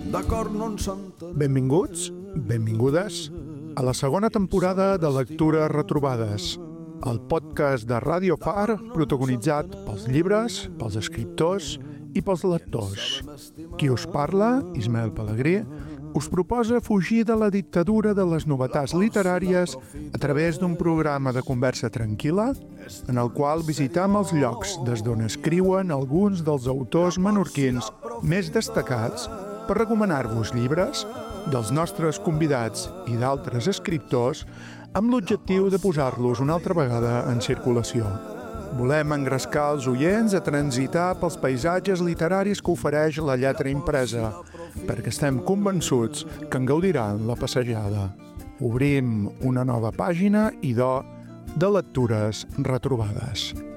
d'acord no en s'entén. Benvinguts, benvingudes a la segona temporada de Lectures Retrobades, el podcast de Ràdio Far protagonitzat pels llibres, pels escriptors i pels lectors. Qui us parla, Ismael Pelegrí, us proposa fugir de la dictadura de les novetats literàries a través d'un programa de conversa tranquil·la en el qual visitam els llocs des d'on escriuen alguns dels autors menorquins més destacats per recomanar-vos llibres dels nostres convidats i d'altres escriptors amb l'objectiu de posar-los una altra vegada en circulació. Volem engrescar els oients a transitar pels paisatges literaris que ofereix la lletra impresa, perquè estem convençuts que en gaudiran la passejada. Obrim una nova pàgina, idò, de Lectures Retrobades.